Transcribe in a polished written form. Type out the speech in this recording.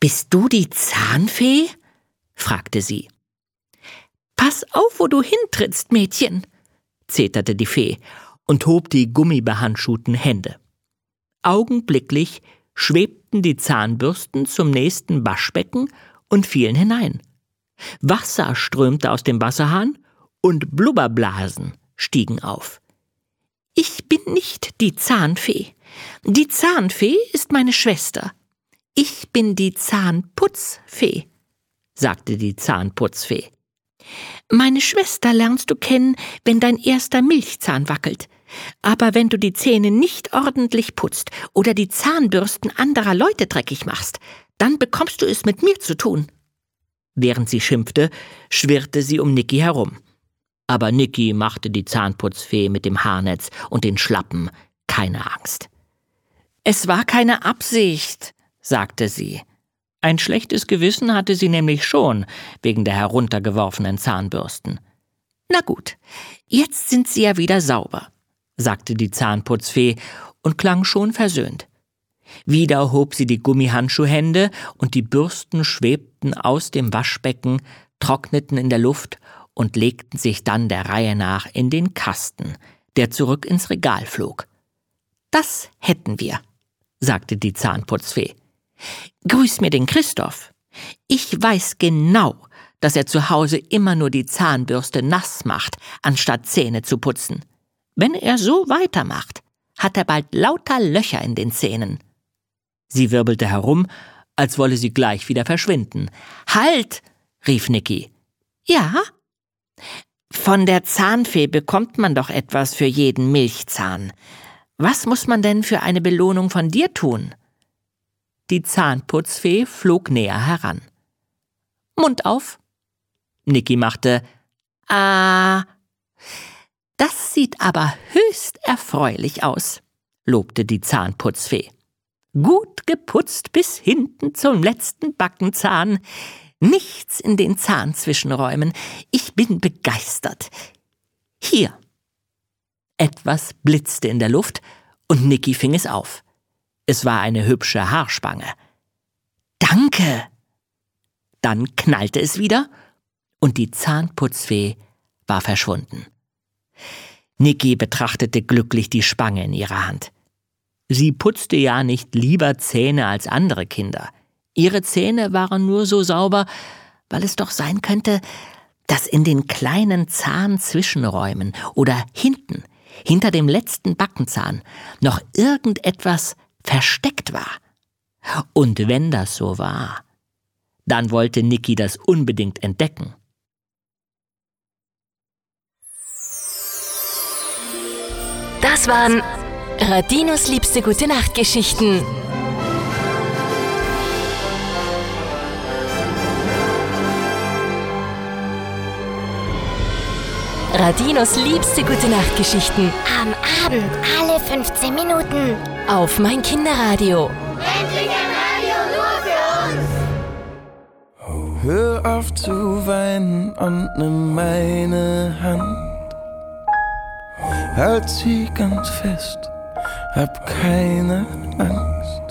»Bist du die Zahnfee?« fragte sie. »Pass auf, wo du hintrittst, Mädchen«, zeterte die Fee und hob die gummibehandschuhten Hände. Augenblicklich schwebten die Zahnbürsten zum nächsten Waschbecken und fielen hinein. Wasser strömte aus dem Wasserhahn und Blubberblasen stiegen auf. »Ich bin nicht die Zahnfee. Die Zahnfee ist meine Schwester. Ich bin die Zahnputzfee«, sagte die Zahnputzfee. »Meine Schwester lernst du kennen, wenn dein erster Milchzahn wackelt. Aber wenn du die Zähne nicht ordentlich putzt oder die Zahnbürsten anderer Leute dreckig machst, dann bekommst du es mit mir zu tun.« Während sie schimpfte, schwirrte sie um Niki herum. Aber Niki machte die Zahnputzfee mit dem Haarnetz und den Schlappen keine Angst. »Es war keine Absicht«, sagte sie. Ein schlechtes Gewissen hatte sie nämlich schon wegen der heruntergeworfenen Zahnbürsten. »Na gut, jetzt sind sie ja wieder sauber«, sagte die Zahnputzfee und klang schon versöhnt. Wieder hob sie die Gummihandschuhhände und die Bürsten schwebten aus dem Waschbecken, trockneten in der Luft und legten sich dann der Reihe nach in den Kasten, der zurück ins Regal flog. »Das hätten wir«, sagte die Zahnputzfee. »Grüß mir den Christoph. Ich weiß genau, dass er zu Hause immer nur die Zahnbürste nass macht, anstatt Zähne zu putzen. Wenn er so weitermacht, hat er bald lauter Löcher in den Zähnen.« Sie wirbelte herum, als wolle sie gleich wieder verschwinden. »Halt!« rief Niki. »Ja?« »Von der Zahnfee bekommt man doch etwas für jeden Milchzahn. Was muss man denn für eine Belohnung von dir tun?« Die Zahnputzfee flog näher heran. »Mund auf!« Niki machte »Ah!« »Das sieht aber höchst erfreulich aus«, lobte die Zahnputzfee. »Gut geputzt bis hinten zum letzten Backenzahn. Nichts in den Zahnzwischenräumen. Ich bin begeistert. Hier.« Etwas blitzte in der Luft und Niki fing es auf. Es war eine hübsche Haarspange. »Danke!« Dann knallte es wieder und die Zahnputzfee war verschwunden. Niki betrachtete glücklich die Spange in ihrer Hand. Sie putzte ja nicht lieber Zähne als andere Kinder. Ihre Zähne waren nur so sauber, weil es doch sein könnte, dass in den kleinen Zahnzwischenräumen oder hinter dem letzten Backenzahn, noch irgendetwas versteckt war. Und wenn das so war, dann wollte Niki das unbedingt entdecken. Das waren Radinos liebste Gute-Nacht-Geschichten. Radinos liebste Gute-Nacht-Geschichten. Am Abend alle 15 Minuten. Auf mein Kinderradio. Endlich ein Radio nur für uns. Hör auf zu weinen und nimm meine Hand. Halt sie ganz fest, hab keine Angst.